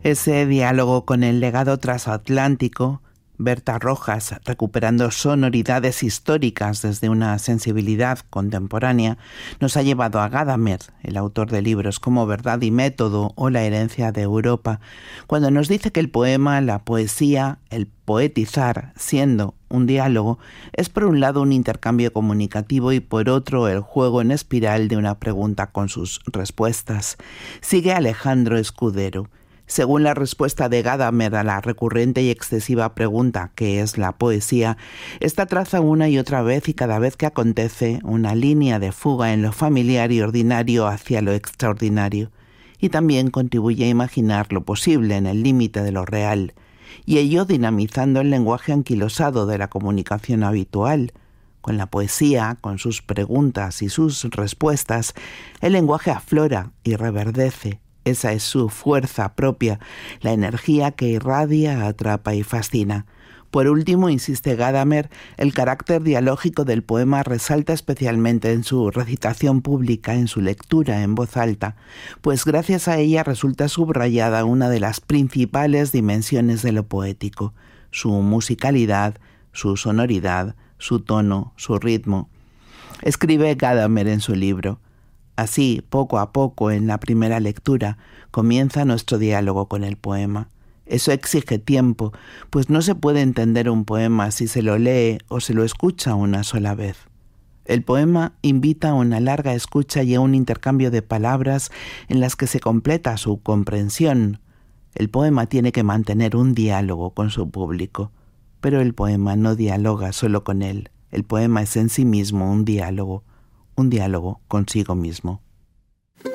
Ese diálogo con el legado transatlántico, Berta Rojas recuperando sonoridades históricas desde una sensibilidad contemporánea, nos ha llevado a Gadamer, el autor de libros como Verdad y Método o La herencia de Europa, cuando nos dice que el poema, la poesía, el poetizar, siendo un diálogo, es por un lado un intercambio comunicativo y por otro el juego en espiral de una pregunta con sus respuestas. Sigue Alejandro Escudero. Según la respuesta de Gadamer a la recurrente y excesiva pregunta ¿qué es la poesía?, esta traza una y otra vez y cada vez que acontece una línea de fuga en lo familiar y ordinario hacia lo extraordinario, y también contribuye a imaginar lo posible en el límite de lo real, y ello dinamizando el lenguaje anquilosado de la comunicación habitual. Con la poesía, con sus preguntas y sus respuestas, el lenguaje aflora y reverdece. Esa es su fuerza propia, la energía que irradia, atrapa y fascina. Por último, insiste Gadamer, el carácter dialógico del poema resalta especialmente en su recitación pública, en su lectura en voz alta, pues gracias a ella resulta subrayada una de las principales dimensiones de lo poético, su musicalidad, su sonoridad, su tono, su ritmo. Escribe Gadamer en su libro: así, poco a poco, en la primera lectura, comienza nuestro diálogo con el poema. Eso exige tiempo, pues no se puede entender un poema si se lo lee o se lo escucha una sola vez. El poema invita a una larga escucha y a un intercambio de palabras en las que se completa su comprensión. El poema tiene que mantener un diálogo con su público, pero el poema no dialoga solo con él. El poema es en sí mismo un diálogo consigo mismo.